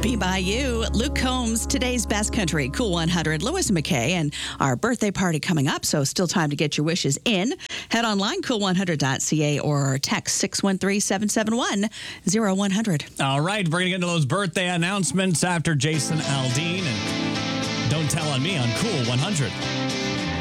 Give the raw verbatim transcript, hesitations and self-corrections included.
Be By You, Luke Combs, today's Best Country, Cool one hundred, Lewis McKay, and our birthday party coming up, so still time to get your wishes in. Head online, cool one hundred dot c a, or text six one three, seven seven one, zero one zero zero. All right, we're going to get into those birthday announcements after Jason Aldean, and Don't Tell on Me on Cool one hundred.